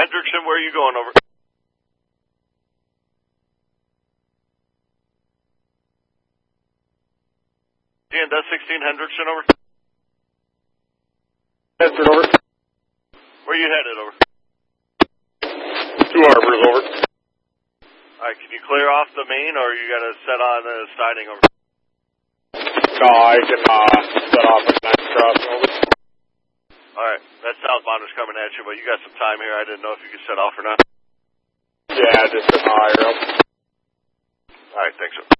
Hendrickson, where are you going, over? Dan, that's 16 Hendrickson, over? Hendrickson, over. Where you headed, over? 2 Harbors, over. Alright, can you clear off the main, or you gotta set on siding, over? No, I can set off at next crossing, over. Alright, that southbounder's coming at you, but you got some time here. I didn't know if you could set off or not. Yeah, just higher up. Alright, thanks, sir.